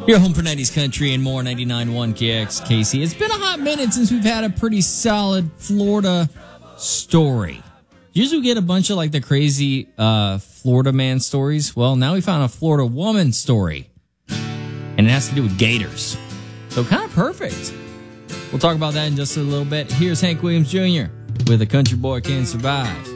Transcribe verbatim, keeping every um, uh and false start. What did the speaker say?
Your home for nineties country and more, ninety-nine point one K X K C. It's been a hot minute since we've had a pretty solid Florida story. Usually we get a bunch of like the crazy uh, Florida man stories. Well, now we found a Florida woman story. And it has to do with gators. So kind of perfect. We'll talk about that in just a little bit. Here's Hank Williams Junior with A Country Boy Can Survive.